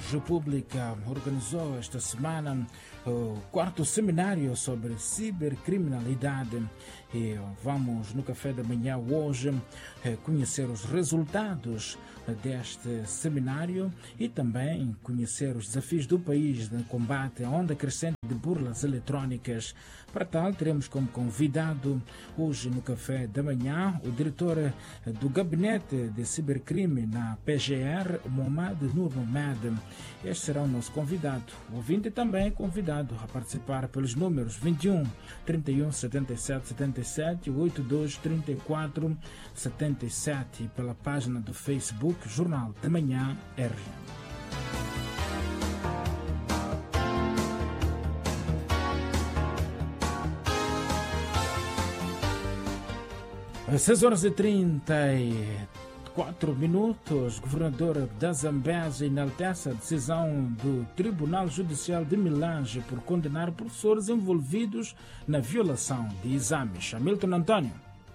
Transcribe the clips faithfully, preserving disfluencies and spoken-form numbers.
República organizou esta semana o quarto seminário sobre cibercriminalidade e vamos no café da manhã hoje conhecer os resultados deste seminário e também conhecer os desafios do país de combate à onda crescente de burlas eletrónicas. Para tal, teremos como convidado hoje no café da manhã o diretor do Gabinete de Cibercrime na P G R, Mohamed Nur Mohamed. Este será o nosso convidado. O ouvinte também é convidado a participar pelos números vinte e um, trinta e um, setenta e sete, setenta e sete, oitenta e dois, trinta e quatro, setenta e sete e pela página do Facebook Jornal da Manhã R. Às seis horas e trinta e quatro minutos, o governador da Zambésia enaltece a decisão do Tribunal Judicial de Milange por condenar professores envolvidos na violação de exames. Hamilton Antônio.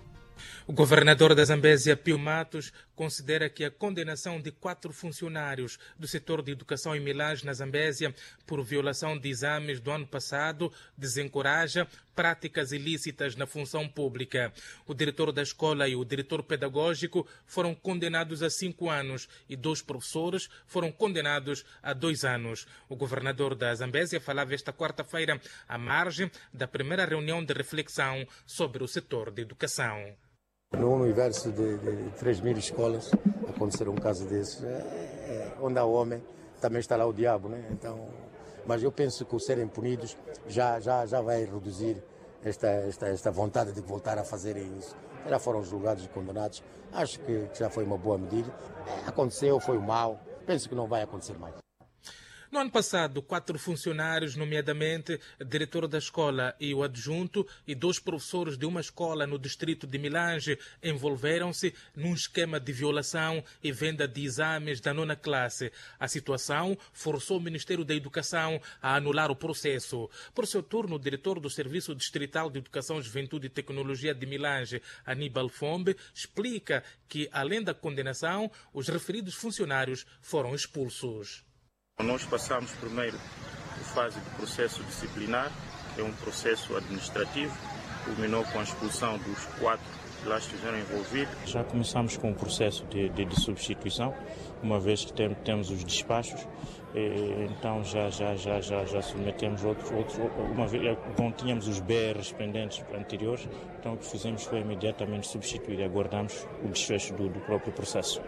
O governador da Zambésia, Pio Matos, considera que a condenação de quatro funcionários do setor de educação em Milange, na Zambésia, por violação de exames do ano passado, desencoraja práticas ilícitas na função pública. O diretor da escola e o diretor pedagógico foram condenados a cinco anos e dois professores foram condenados a dois anos. O governador da Zambésia falava esta quarta-feira à margem da primeira reunião de reflexão sobre o setor de educação. No universo de, de três mil escolas, acontecer um caso desses, é, é, onde há homem, também está lá o diabo, né? Então, mas eu penso que o serem punidos já, já, já vai reduzir esta, esta, esta vontade de voltar a fazerem isso. Já foram julgados e condenados, acho que, que já foi uma boa medida. É, aconteceu, foi o mal, penso que não vai acontecer mais. No ano passado, quatro funcionários, nomeadamente o diretor da escola e o adjunto, e dois professores de uma escola no distrito de Milange, envolveram-se num esquema de violação e venda de exames da nona classe. A situação forçou o Ministério da Educação a anular o processo. Por seu turno, o diretor do Serviço Distrital de Educação, Juventude e Tecnologia de Milange, Aníbal Fombe, explica que, além da condenação, os referidos funcionários foram expulsos. Nós passamos primeiro a fase do processo disciplinar, é um processo administrativo, culminou com a expulsão dos quatro que lá estiveram envolvidos. Já começamos com o processo de, de, de substituição, uma vez que tem, temos os despachos, e, então já, já, já, já, já submetemos outros, outros uma vez, bom, tínhamos os B Rs pendentes anteriores, então o que fizemos foi imediatamente substituir e aguardamos o desfecho do, do próprio processo.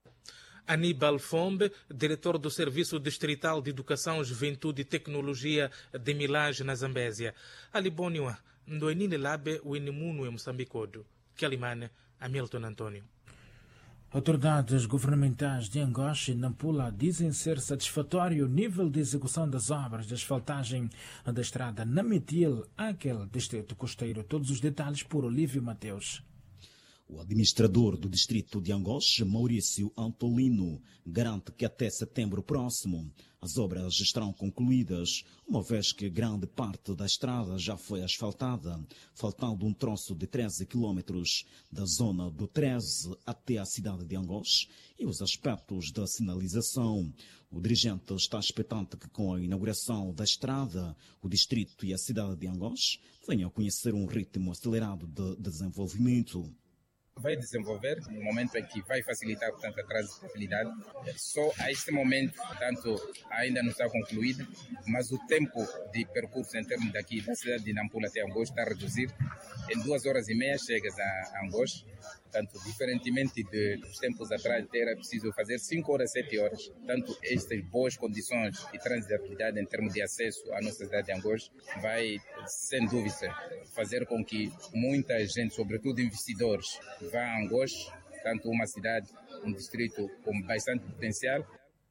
Aníbal Fombe, diretor do Serviço Distrital de Educação, Juventude e Tecnologia de Milange, na Zambésia. Alibônio, Ndoenine Labe, o Inimuno em Moçambique, Kelimane, Hamilton Antônio. Autoridades governamentais de Angola e Nampula dizem ser satisfatório o nível de execução das obras de asfaltagem da estrada Namitil àquele distrito costeiro. Todos os detalhes por Olívio Mateus. O administrador do distrito de Angós, Maurício Antolino, garante que até setembro próximo as obras estarão concluídas, uma vez que grande parte da estrada já foi asfaltada, faltando um troço de treze quilômetros da zona do treze até a cidade de Angós e os aspectos da sinalização. O dirigente está expectante que com a inauguração da estrada, o distrito e a cidade de Angós venham a conhecer um ritmo acelerado de desenvolvimento. Vai desenvolver no momento em que vai facilitar, portanto, a transitabilidade. Só a este momento, portanto, ainda não está concluída, mas o tempo de percurso em termos daqui da cidade de Nampula até Angós está a reduzir. Em duas horas e meia chegas a Angós. Portanto, diferentemente de, dos tempos atrás, era preciso fazer cinco horas, sete horas. Portanto, estas boas condições de transitabilidade em termos de acesso à nossa cidade de Angós vai, sem dúvida, fazer com que muita gente, sobretudo investidores, vá a Angós, portanto, uma cidade, um distrito com bastante potencial.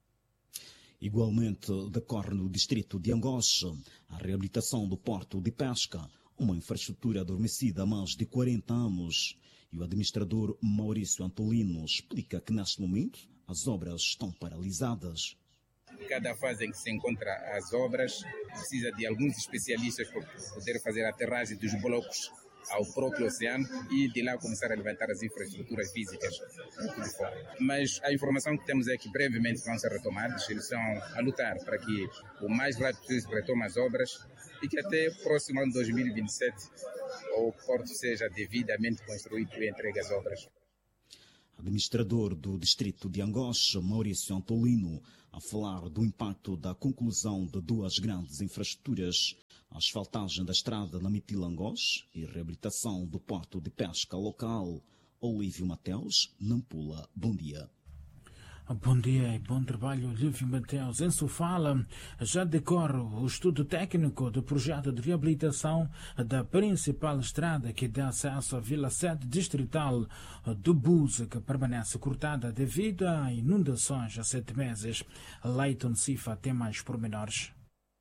Igualmente, decorre no distrito de Angós a reabilitação do porto de pesca, uma infraestrutura adormecida há mais de quarenta anos. E o administrador Maurício Antolino explica que, neste momento, as obras estão paralisadas. Cada fase em que se encontra as obras precisa de alguns especialistas para poder fazer a aterragem dos blocos ao próprio oceano e de lá começar a levantar as infraestruturas físicas de fora. Mas a informação que temos é que brevemente vão ser retomados, eles estão a lutar para que o mais rápido possível retome as obras e que até o próximo ano de dois mil e vinte e sete o porto seja devidamente construído e entregue as obras. Administrador do distrito de Angoche, Maurício Antolino, a falar do impacto da conclusão de duas grandes infraestruturas, a asfaltagem da estrada na Mitila-Angoche e reabilitação do porto de pesca local. Olívio Mateus, Nampula, bom dia. Bom dia e bom trabalho, Olívio Mateus. Em Sofala já decorre o estudo técnico do projeto de reabilitação da principal estrada que dá acesso à Vila sete distrital do Buza, que permanece cortada devido a inundações há sete meses. Leiton Cifa tem mais pormenores.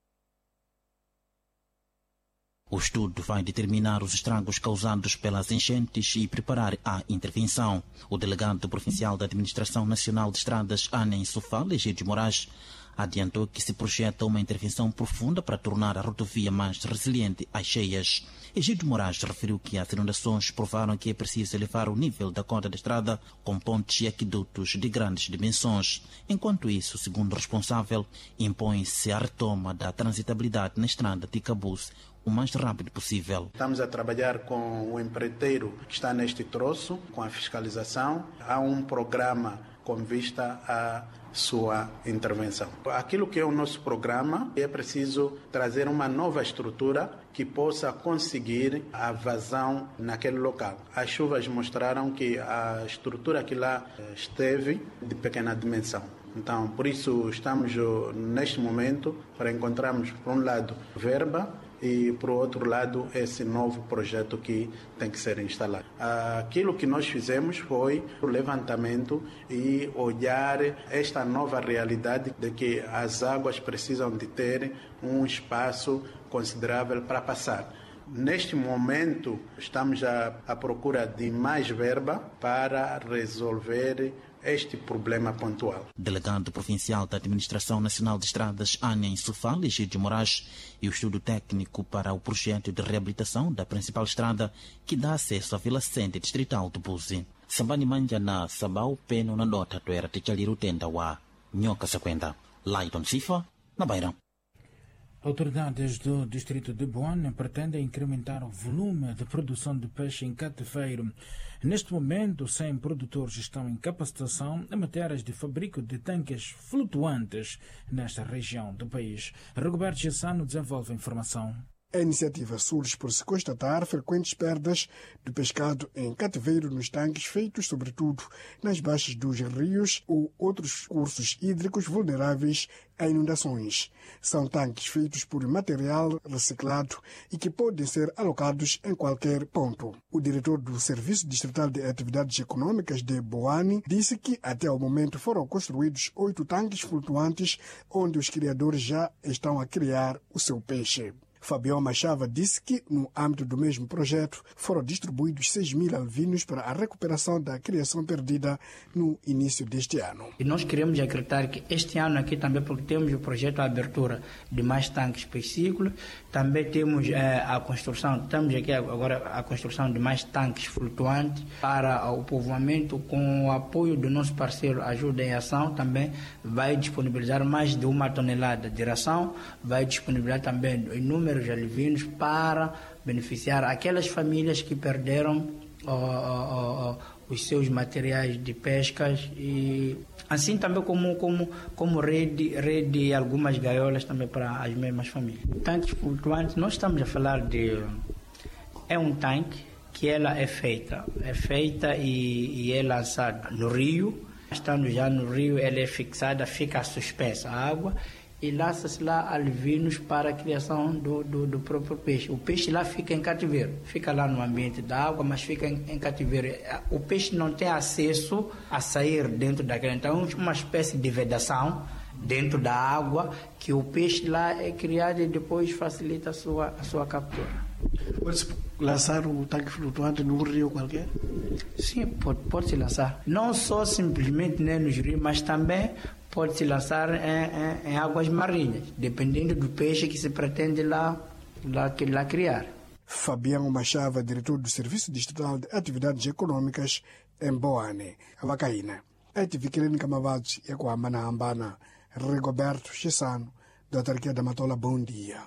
O estudo vai determinar os estragos causados pelas enchentes e preparar a intervenção. O delegado provincial da Administração Nacional de Estradas, Anem Sofala, Egídio Moraes, adiantou que se projeta uma intervenção profunda para tornar a rodovia mais resiliente às cheias. Egídio Moraes referiu que as inundações provaram que é preciso elevar o nível da corda da estrada com pontes e aquedutos de grandes dimensões. Enquanto isso, segundo o responsável, impõe-se a retoma da transitabilidade na estrada de Cabuz o mais rápido possível. Estamos a trabalhar com o empreiteiro que está neste troço, com a fiscalização. Há um programa com vista à sua intervenção. Aquilo que é o nosso programa, é preciso trazer uma nova estrutura que possa conseguir a vazão naquele local. As chuvas mostraram que a estrutura que lá esteve de pequena dimensão. Então, por isso estamos neste momento para encontrarmos, por um lado, verba, e, por outro lado, esse novo projeto que tem que ser instalado. Aquilo que nós fizemos foi o levantamento e olhar esta nova realidade de que as águas precisam de ter um espaço considerável para passar. Neste momento, estamos à, à procura de mais verba para resolver este problema pontual. Delegado provincial da Administração Nacional de Estradas, Anem Sofala, Egídio Moraes, e o estudo técnico para o projeto de reabilitação da principal estrada que dá acesso à Vila sete distrital do Buzi. Sambani manja na Sabau Peno na Nota do Era Tichaliru Tenda wa Nhoca Sequenda. Leiton Cifa, na Beira. Autoridades do distrito de Boane pretendem incrementar o volume de produção de peixe em cativeiro. Neste momento, cem produtores estão em capacitação em matérias de fabrico de tanques flutuantes nesta região do país. Roberto Gessano desenvolve a informação. A iniciativa surge por se constatar frequentes perdas do pescado em cativeiro nos tanques feitos, sobretudo, nas baixas dos rios ou outros cursos hídricos vulneráveis a inundações. São tanques feitos por material reciclado e que podem ser alocados em qualquer ponto. O diretor do Serviço Distrital de Atividades Econômicas de Boane disse que até o momento foram construídos oito tanques flutuantes onde os criadores já estão a criar o seu peixe. Fabião Machava disse que, no âmbito do mesmo projeto, foram distribuídos seis mil alvinos para a recuperação da criação perdida no início deste ano. E nós queremos acreditar que este ano aqui também, porque temos o projeto de abertura de mais tanques piscícolas, também temos eh, a construção, estamos aqui agora a construção de mais tanques flutuantes para o povoamento, com o apoio do nosso parceiro Ajuda em Ação, também vai disponibilizar mais de uma tonelada de ração, vai disponibilizar também inúmeros alvinos para beneficiar aquelas famílias que perderam oh, oh, oh, os seus materiais de pescas e assim também como, como, como rede, rede algumas gaiolas também para as mesmas famílias. Tanques flutuantes, nós estamos a falar de... é um tanque que ela é feita, é feita e, e é lançada no rio. Estando já no rio, ela é fixada, fica suspensa a água e lança-se lá alvinos para a criação do, do, do próprio peixe. O peixe lá fica em cativeiro, fica lá no ambiente da água, mas fica em, em cativeiro. O peixe não tem acesso a sair dentro daquela, então uma espécie de vedação dentro da água, que o peixe lá é criado e depois facilita a sua, a sua captura. Pode-se lançar o tanque flutuante num rio qualquer? Sim, pode, pode se lançar. Não só simplesmente né, nos rios, mas também pode se lançar em, em, em águas marinhas, dependendo do peixe que se pretende lá, lá, lá criar. Fabiano Machava, diretor do Serviço Distrital de Atividades Econômicas em Boane, Avacaína. Etiviquilini Camavados e Coamana Ambana, Rigoberto Chissano, da autarquia da Matola, bom dia.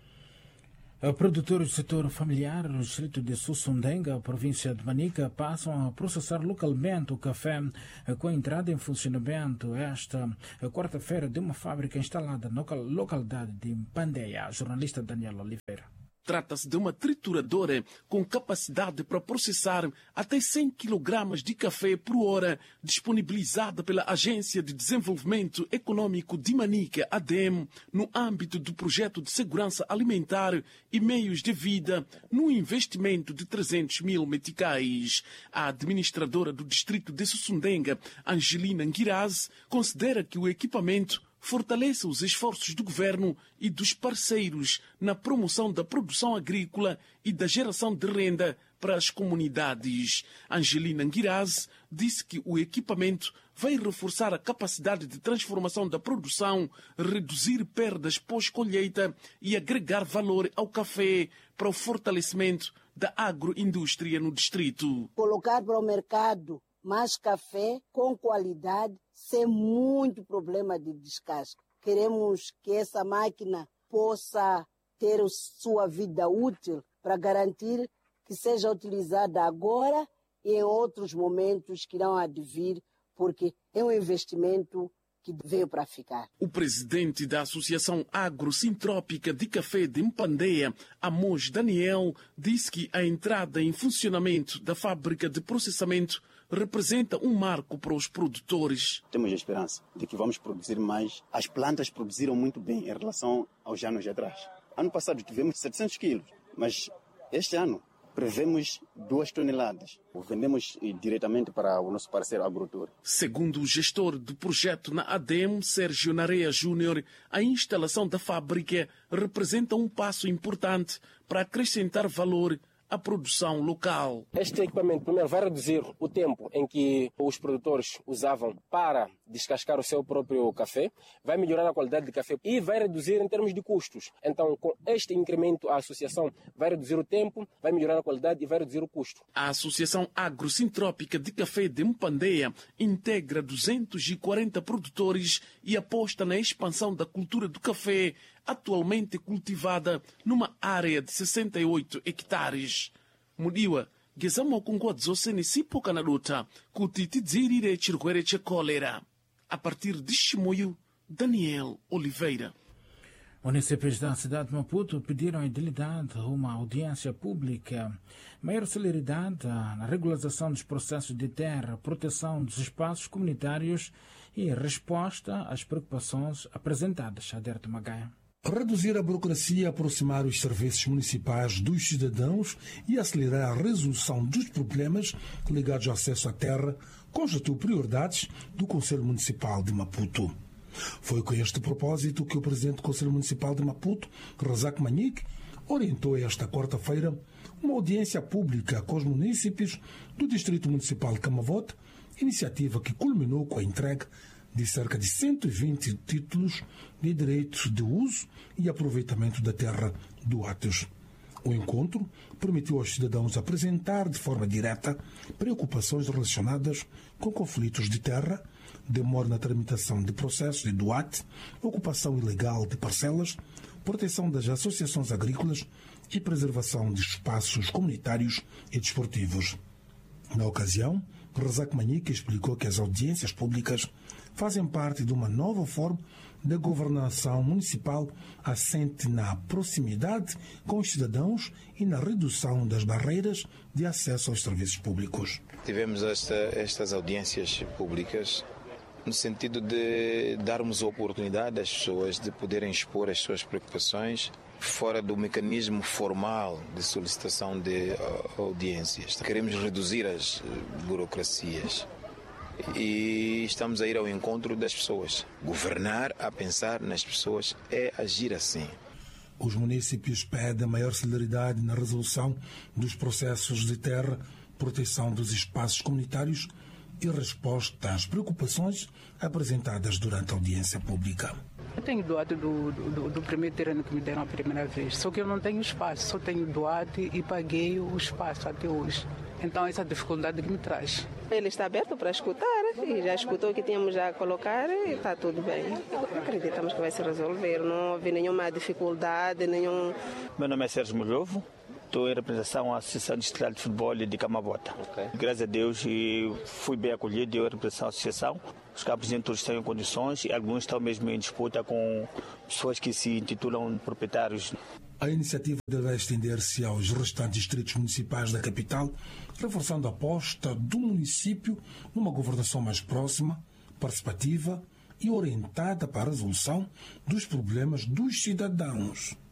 Produtores do setor familiar no distrito de Sussundenga, província de Manica, passam a processar localmente o café com a entrada em funcionamento esta quarta-feira de uma fábrica instalada na localidade de Mpandeia. Jornalista Daniel Oliveira. Trata-se de uma trituradora com capacidade para processar até cem quilogramas de café por hora, disponibilizada pela Agência de Desenvolvimento Econômico de Manica, A D E M, no âmbito do projeto de segurança alimentar e meios de vida, num investimento de trezentos mil meticais. A administradora do distrito de Sussundenga, Angelina Ngiraz, considera que o equipamento fortaleça os esforços do governo e dos parceiros na promoção da produção agrícola e da geração de renda para as comunidades. Angelina Ngiraz disse que o equipamento vai reforçar a capacidade de transformação da produção, reduzir perdas pós-colheita e agregar valor ao café para o fortalecimento da agroindústria no distrito. Colocar para o mercado mais café com qualidade, sem muito problema de descasque. Queremos que essa máquina possa ter sua vida útil para garantir que seja utilizada agora e em outros momentos que irão advir, porque é um investimento que veio para ficar. O presidente da Associação Agrocintrópica de Café de Mpandeia, Amos Daniel, disse que a entrada em funcionamento da fábrica de processamento representa um marco para os produtores. Temos a esperança de que vamos produzir mais. As plantas produziram muito bem em relação aos anos de atrás. Ano passado tivemos setecentos quilos, mas este ano prevemos duas toneladas. Vendemos diretamente para o nosso parceiro agricultor. Segundo o gestor do projeto na A D E M, Sérgio Nareia Júnior, a instalação da fábrica representa um passo importante para acrescentar valor à produção local. Este equipamento primeiro vai reduzir o tempo em que os produtores usavam para descascar o seu próprio café, vai melhorar a qualidade do café e vai reduzir em termos de custos. Então, com este incremento, a associação vai reduzir o tempo, vai melhorar a qualidade e vai reduzir o custo. A Associação Agrocintrópica de Café de Mpandeia integra duzentos e quarenta produtores e aposta na expansão da cultura do café, atualmente cultivada numa área de sessenta e oito hectares. Mudiwa, gezamo kungwa dzoseni sipo kanaluta, kutiti dzirire chirwere che cólera. A partir de Chimoio, Daniel Oliveira. Municípios da cidade de Maputo pediram à idilidade uma audiência pública, maior celeridade na regularização dos processos de terra, proteção dos espaços comunitários e resposta às preocupações apresentadas. Aderto Magaia. Reduzir a burocracia, aproximar os serviços municipais dos cidadãos e acelerar a resolução dos problemas ligados ao acesso à terra constituem prioridades do Conselho Municipal de Maputo. Foi com este propósito que o presidente do Conselho Municipal de Maputo, Razak Manique, orientou esta quarta-feira uma audiência pública com os munícipes do Distrito Municipal de Camavote, iniciativa que culminou com a entrega de cerca de cento e vinte títulos de direitos de uso e aproveitamento da terra do Atos. O encontro permitiu aos cidadãos apresentar de forma direta preocupações relacionadas com conflitos de terra, demora na tramitação de processos de doate, ocupação ilegal de parcelas, proteção das associações agrícolas e preservação de espaços comunitários e desportivos. Na ocasião, Razak Manique explicou que as audiências públicas fazem parte de uma nova forma de governação municipal assente na proximidade com os cidadãos e na redução das barreiras de acesso aos serviços públicos. Tivemos esta, estas audiências públicas no sentido de darmos a oportunidade às pessoas de poderem expor as suas preocupações fora do mecanismo formal de solicitação de audiências. Queremos reduzir as burocracias e estamos a ir ao encontro das pessoas. Governar a pensar nas pessoas é agir assim. Os municípios pedem maior celeridade na resolução dos processos de terra, proteção dos espaços comunitários e resposta às preocupações apresentadas durante a audiência pública. Eu tenho doado do, do, do primeiro terreno que me deram a primeira vez, só que eu não tenho espaço, só tenho doado e paguei o espaço até hoje. Então essa dificuldade que me traz. Ele está aberto para escutar e já escutou o que tínhamos a colocar e está tudo bem. Acreditamos que vai se resolver, não houve nenhuma dificuldade, nenhum... Meu nome é Sérgio Molhovo, estou em representação à Associação Distrital de Futebol de Camabota. Okay. Graças a Deus fui bem acolhido, eu representação à associação. Os cabos nem todos estão em condições e alguns estão mesmo em disputa com pessoas que se intitulam proprietários. A iniciativa deve estender-se aos restantes distritos municipais da capital, reforçando a aposta do município numa governação mais próxima, participativa e orientada para a resolução dos problemas dos cidadãos.